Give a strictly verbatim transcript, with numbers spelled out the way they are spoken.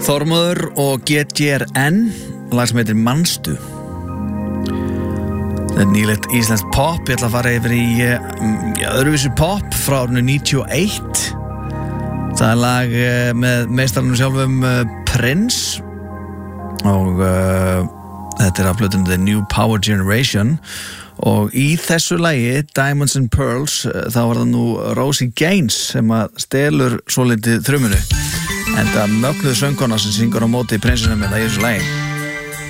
Þormóður og G G R N, lag sem heitir Manstu. Það er nýlegt íslenskt pop. Ég ætla að fara yfir í ja, öðruvísi pop frá árinu níutíu og eitt. Það er lag með meistaranum sjálfum Prince og uh, þetta er af plötunni The New Power Generation og í þessu lagi Diamonds and Pearls þá var það nú Rosie Gaines sem að stelur svolítið þrumunu. En það mögnuð söngkona sem syngur á móti prinsessunum með það í þessu lagi.